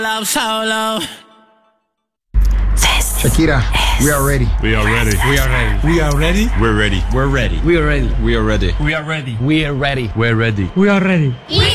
Love solo. Shakira, we are ready. We are ready. We are ready. We are ready. We're ready. We're ready. We are ready. We are ready. We are ready. We are ready. We're ready. We are ready.